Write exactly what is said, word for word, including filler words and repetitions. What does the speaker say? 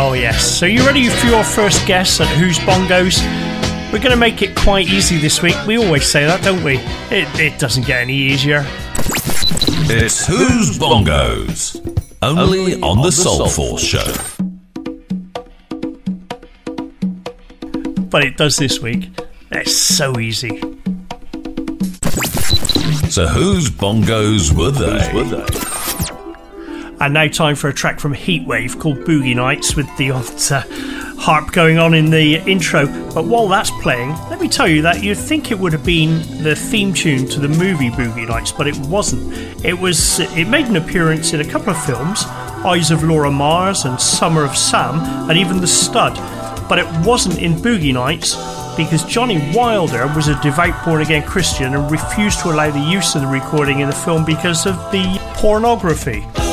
Oh yes, so you ready for your first guess at Who's Bongos? We're going to make it quite easy this week. We always say that, don't we? It, it doesn't get any easier. It's Who's Bongos, only, only on the Soul Force Show. But it does this week. It's so easy. So whose bongos were they? Were they? And now time for a track from Heatwave called Boogie Nights, with the odd uh, harp going on in the intro. But while that's playing, let me tell you that you'd think it would have been the theme tune to the movie Boogie Nights, but it wasn't. It was. It made an appearance in a couple of films, Eyes of Laura Mars and Summer of Sam, and even The Stud. But it wasn't in Boogie Nights because Johnny Wilder was a devout born-again Christian and refused to allow the use of the recording in the film because of the pornography.